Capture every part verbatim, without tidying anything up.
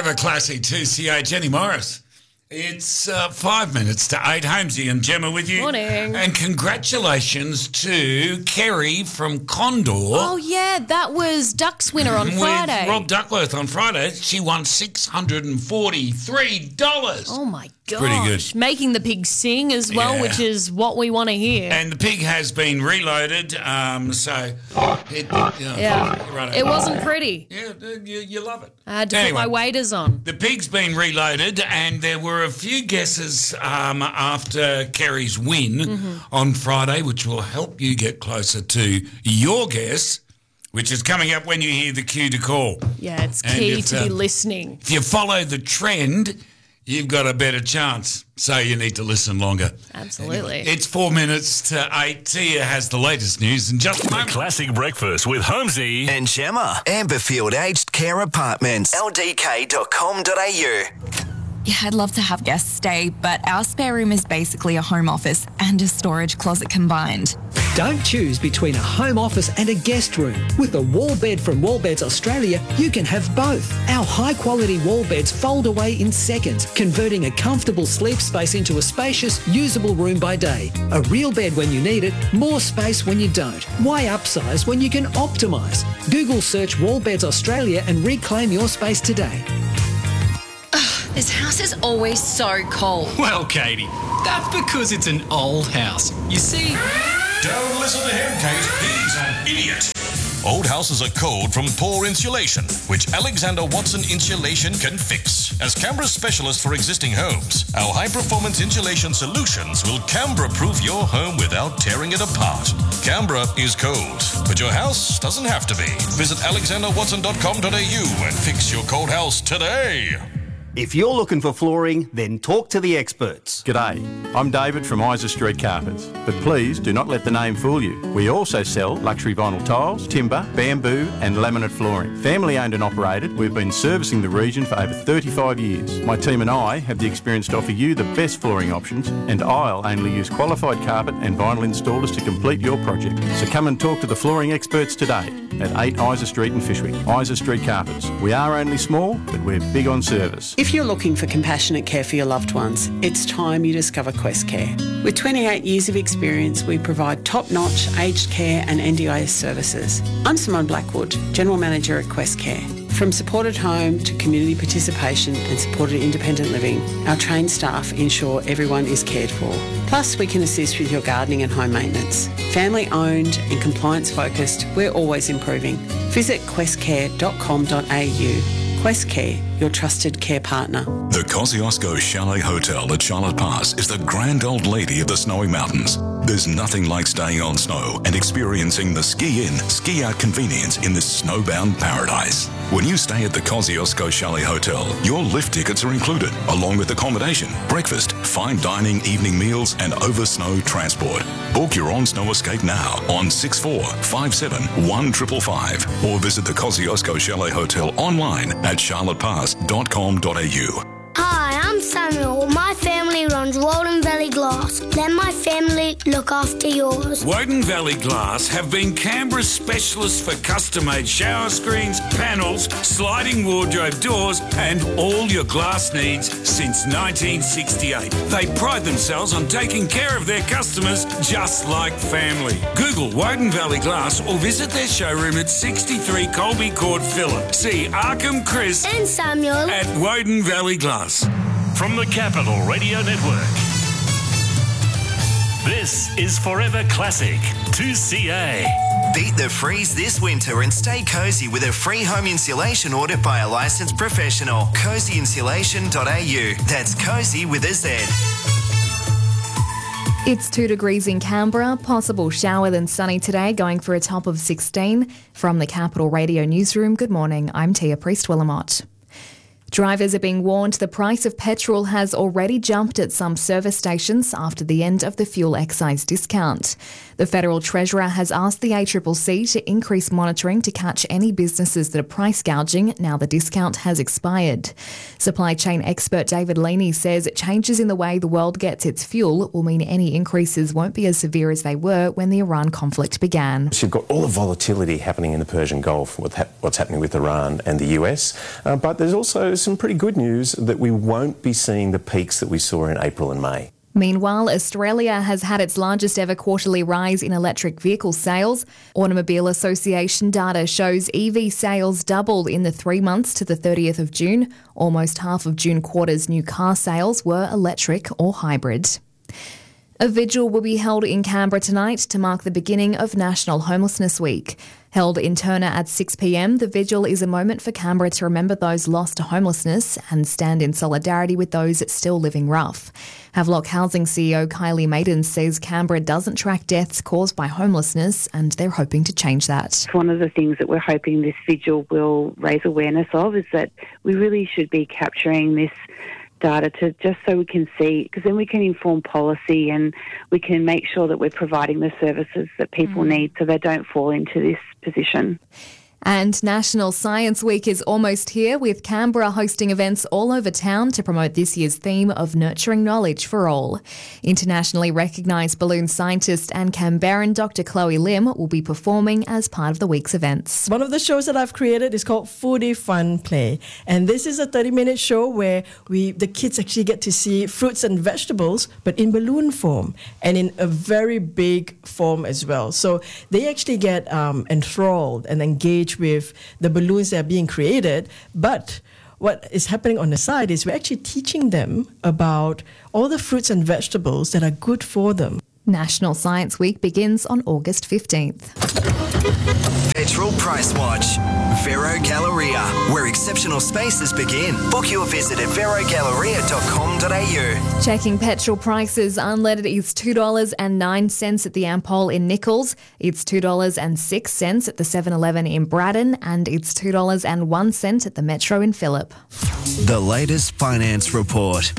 Forever Classic two C A, Jenny Morris. It's uh, five minutes to eight. Holmesy and Gemma with you. Morning. And congratulations to Kerry from Condor. Oh, yeah, that was Ducks winner on Friday. With Rob Duckworth on Friday. She won six hundred forty-three dollars. Oh, my gosh. Pretty good. Making the pig sing as well, Yeah. which is what we want to hear. And the pig has been reloaded, um, so it, yeah, yeah, right. It wasn't pretty. Yeah, you, you love it. I had to Anyway. put my waders on. The pig's been reloaded, and there were a few guesses um, after Kerry's win Mm-hmm. on Friday, which will help you get closer to your guess, which is coming up when you hear the cue to call. Yeah, it's And key if, to be uh, listening. If you follow the trend, you've got a better chance, so you need to listen longer. Absolutely. Anyway, it's four minutes to eight. Tia has the latest news in just a The moment. Classic Breakfast with Holmesy and Gemma. Amberfield Aged Care Apartments. L D K dot com dot A U. Yeah, I'd love to have guests stay, but our spare room is basically a home office and a storage closet combined. Don't choose between a home office and a guest room. With a wall bed from Wallbeds Australia, you can have both. Our high-quality wall beds fold away in seconds, converting a comfortable sleep space into a spacious, usable room by day. A real bed when you need it, more space when you don't. Why upsize when you can optimise? Google search Wallbeds Australia and reclaim your space today. This house is always so cold. Well, Katie, that's because it's an old house. You see... Don't listen to him, Kate. He's an idiot. Old houses are cold from poor insulation, which Alexander Watson Insulation can fix. As Canberra's specialist for existing homes, our high-performance insulation solutions will Canberra-proof your home without tearing it apart. Canberra is cold, but your house doesn't have to be. Visit alexander watson dot com dot A U and fix your cold house today. If you're looking for flooring, then talk to the experts. G'day, I'm David from Isa Street Carpets, but please do not let the name fool you. We also sell luxury vinyl tiles, timber, bamboo and laminate flooring. Family owned and operated, we've been servicing the region for over thirty-five years. My team and I have the experience to offer you the best flooring options, and I'll only use qualified carpet and vinyl installers to complete your project. So come and talk to the flooring experts today at eight Isa Street in Fishwick. Isa Street Carpets. We are only small, but we're big on service. If you're looking for compassionate care for your loved ones, it's time you discover Quest Care. With twenty-eight years of experience, we provide top-notch aged care and N D I S services. I'm Simone Blackwood, General Manager at Quest Care. From supported home to community participation and supported independent living, our trained staff ensure everyone is cared for. Plus, we can assist with your gardening and home maintenance. Family owned and compliance focused, we're always improving. Visit quest care dot com dot A U. Quest Care, your trusted care partner. The Kosciuszko Chalet Hotel at Charlotte Pass is the grand old lady of the snowy mountains. There's nothing like staying on snow and experiencing the ski-in, ski-out convenience in this snowbound paradise. When you stay at the Kosciuszko Chalet Hotel, your lift tickets are included, along with accommodation, breakfast, fine dining, evening meals, and over-snow transport. Book your on-snow escape now on six four five seven one five five five or visit the Kosciuszko Chalet Hotel online at charlotte pass dot com dot A U. Hi, I'm Samuel. My family runs Walden Valley Glass. Let my family look after yours. Woden Valley Glass have been Canberra's specialists for custom-made shower screens, panels, sliding wardrobe doors and all your glass needs since nineteen sixty-eight. They pride themselves on taking care of their customers just like family. Google Woden Valley Glass or visit their showroom at sixty-three Colby Court, Phillip. See Arkham Chris and Samuel at Woden Valley Glass. from the Capital Radio Network. This is Forever Classic two C A. Beat the freeze this winter and stay cozy with a free home insulation order by a licensed professional. cozy insulation dot A U. That's cozy with a Z. It's two degrees in Canberra, possible shower then sunny today, going for a top of sixteen. From the Capital Radio Newsroom, good morning, I'm Tia Priest-Willamott. Drivers are being warned the price of petrol has already jumped at some service stations after the end of the fuel excise discount. The Federal Treasurer has asked the A C C C to increase monitoring to catch any businesses that are price gouging now the discount has expired. Supply chain expert David Leaney says changes in the way the world gets its fuel will mean any increases won't be as severe as they were when the Iran conflict began. So you've got all the volatility happening in the Persian Gulf with what's happening with Iran and the U S, uh, but there's also some pretty good news that we won't be seeing the peaks that we saw in April and May. Meanwhile, Australia has had its largest ever quarterly rise in electric vehicle sales. Automobile Association data shows E V sales doubled in the three months to the thirtieth of June. Almost half of June quarter's new car sales were electric or hybrid. A vigil will be held in Canberra tonight to mark the beginning of National Homelessness Week. Held in Turner at six p m, the vigil is a moment for Canberra to remember those lost to homelessness and stand in solidarity with those still living rough. Havelock Housing C E O Kylie Maiden says Canberra doesn't track deaths caused by homelessness and they're hoping to change that. One of the things that we're hoping this vigil will raise awareness of is that we really should be capturing this data to just so we can see, because then we can inform policy and we can make sure that we're providing the services that people mm. need so they don't fall into this position. And National Science Week is almost here, with Canberra hosting events all over town to promote this year's theme of nurturing knowledge for all. Internationally recognised balloon scientist and Canberran Doctor Chloe Lim will be performing as part of the week's events. One of the shows that I've created is called Foodie Fun Play, and this is a thirty-minute show where we the kids actually get to see fruits and vegetables, but in balloon form and in a very big form as well. So they actually get um, enthralled and engaged with the balloons that are being created, but what is happening on the side is we're actually teaching them about all the fruits and vegetables that are good for them. National Science Week begins on August fifteenth. Petrol Price Watch. Vero Galleria, where exceptional spaces begin. Book your visit at vero galleria dot com dot a u. Checking petrol prices, unleaded is two dollars and nine cents at the Ampol in Nichols. It's two dollars and six cents at the seven eleven in Braddon, and it's two dollars and one cent at the Metro in Phillip. The latest finance report.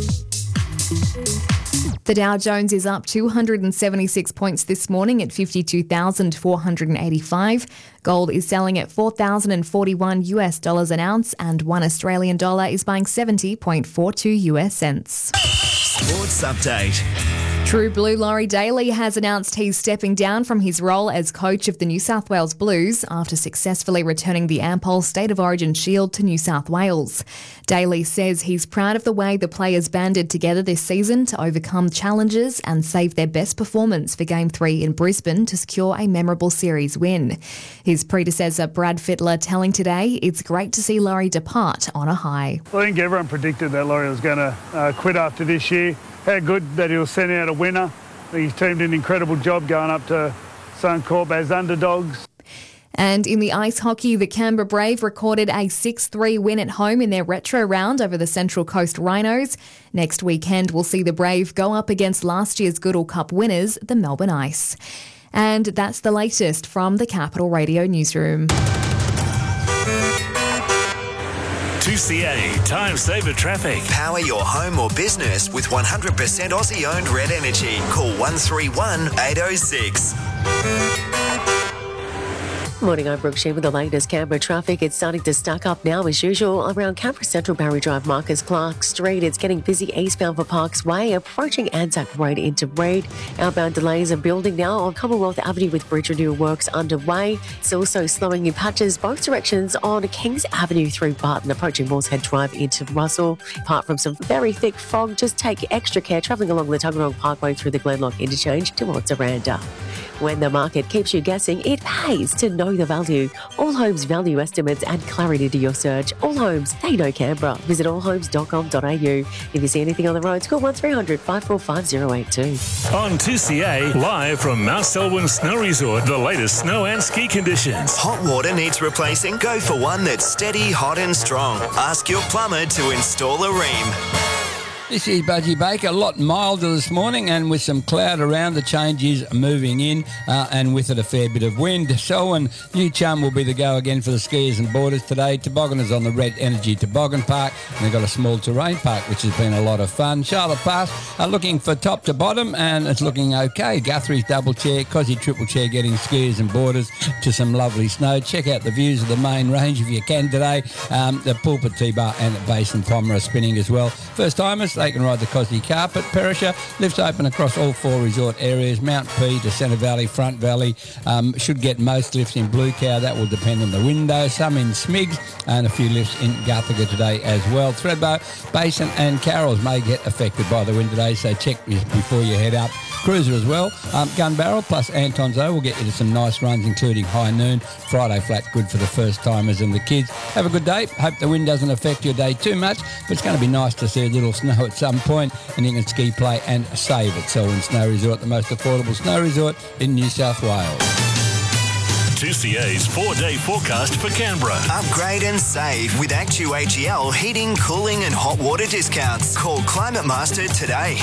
The Dow Jones is up two hundred seventy-six points this morning at fifty-two thousand four hundred eighty-five. Gold is selling at four thousand forty-one U S dollars an ounce, and one Australian dollar is buying seventy point four two U S cents. Sports update. True Blue Laurie Daly has announced he's stepping down from his role as coach of the New South Wales Blues after successfully returning the Ampol State of Origin Shield to New South Wales. Daly says he's proud of the way the players banded together this season to overcome challenges and save their best performance for Game three in Brisbane to secure a memorable series win. His predecessor Brad Fittler telling Today it's great to see Laurie depart on a high. I think everyone predicted that Laurie was going to uh, quit after this year. How good that he was sent out a winner. His team did an incredible job going up to Suncorp as underdogs. And in the ice hockey, the Canberra Brave recorded a six three win at home in their retro round over the Central Coast Rhinos. Next weekend, we'll see the Brave go up against last year's Goodall Cup winners, the Melbourne Ice. And that's the latest from the Capital Radio Newsroom. two C A Time Saver Traffic. Power your home or business with one hundred percent Aussie-owned Red Energy. Call one three one, eight oh six. Morning, I'm Brooke Sheen with the latest Canberra traffic. It's starting to stack up now as usual around Canberra Central, Barry Drive, Marcus Clark Street. It's getting busy eastbound for Parks Way, approaching Anzac Road into Reid. Outbound delays are building now on Commonwealth Avenue with bridge renewal works underway. It's also slowing in patches both directions on Kings Avenue through Barton, approaching Moorshead Drive into Russell. Apart from some very thick fog, just take extra care travelling along the Tuggeranong Parkway through the Glenlock interchange towards Aranda. When the market keeps you guessing, it pays to know the value. All Homes value estimates add clarity to your search. All Homes, they know Canberra. Visit all homes dot com dot a u. If you see anything on the roads, call one three hundred, five four five, zero eight two. On two C A, live from Mount Selwyn Snow Resort, the latest snow and ski conditions. Hot water needs replacing? Go for one that's steady, hot and strong. Ask your plumber to install a ream. This is Budgie Baker. A lot milder this morning and with some cloud around. The change is moving in uh, and with it a fair bit of wind. Selwyn, New Chum will be the go again for the skiers and boarders today. Tobogganers on the Red Energy Toboggan Park, and they've got a small terrain park which has been a lot of fun. Charlotte Pass are looking for top to bottom and it's looking okay. Guthrie's double chair, Cosy triple chair getting skiers and boarders to some lovely snow. Check out the views of the main range if you can today. Um, the Pulpit T-Bar and Basin Palmer are spinning as well. First timers, they can ride the Cosy Carpet. Perisher, lifts open across all four resort areas. Mount P to Centre Valley, Front Valley. Um, should get most lifts in Blue Cow. That will depend on the window. Some in Smigs and a few lifts in Guthiga today as well. Thredbo, Basin and Carrolls may get affected by the wind today, so check before you head up. Cruiser as well. Um, Gun Barrel plus Anton's O will get you to some nice runs, including high noon. Friday flat good for the first timers and the kids. Have a good day. Hope the wind doesn't affect your day too much, but it's going to be nice to see a little snow at some point, and you can ski, play and save at Selwyn Snow Resort, the most affordable snow resort in New South Wales. two C A's four-day forecast for Canberra. Upgrade and save with Actu A G L heating, cooling and hot water discounts. Call Climate Master today.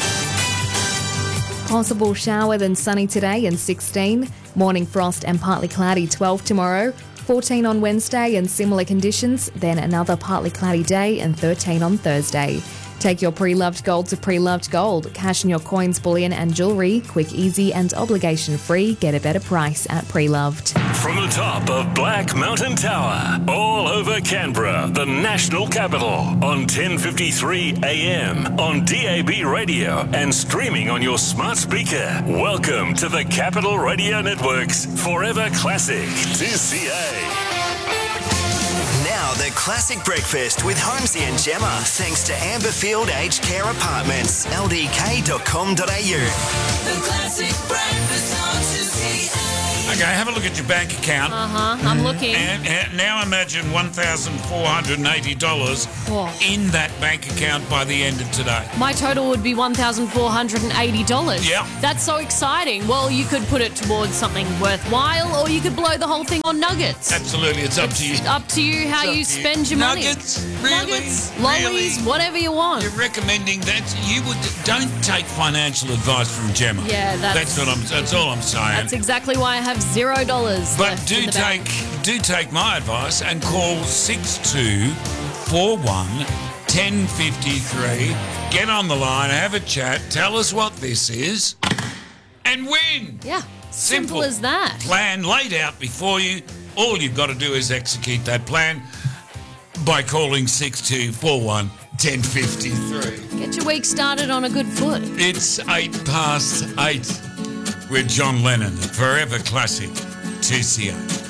Possible shower then sunny today and sixteen. Morning frost and partly cloudy twelve tomorrow. fourteen on Wednesday and similar conditions. Then another partly cloudy day and thirteen on Thursday. Take your pre-loved gold to pre-loved gold. Cash in your coins, bullion and jewellery. Quick, easy and obligation-free. Get a better price at pre-loved. From the top of Black Mountain Tower, all over Canberra, the national capital, on ten fifty-three A M, on D A B radio and streaming on your smart speaker. Welcome to the Capital Radio Network's Forever Classic two C A. Now the Classic Breakfast with Holmesy and Gemma, thanks to Amberfield Aged Care Apartments, L D K dot com dot A U. The Classic Breakfast on two C A. Okay, have a look at your bank account. Uh-huh, I'm looking. And, and now imagine one thousand four hundred eighty dollars Whoa. in that bank account by the end of today. My total would be one thousand four hundred eighty dollars. Yeah. That's so exciting. Well, you could put it towards something worthwhile, or you could blow the whole thing on nuggets. Absolutely, it's up it's to you. up to you how It's you up to spend your money. Nuggets? Really? Nuggets, lollies, Really? whatever you want. You're recommending that you would don't take financial advice from Gemma. Yeah, that's- that's what I'm. That's all I'm saying. That's exactly why I have zero dollars. But left do in the take bank. do take my advice and call six two four one, one zero five three. Get on the line, have a chat, tell us what this is, and win. Yeah, simple as that. Plan laid out before you. All you've got to do is execute that plan by calling six two four one, one zero five three. Get your week started on a good foot. It's eight past eight with John Lennon, Forever Classic two C A.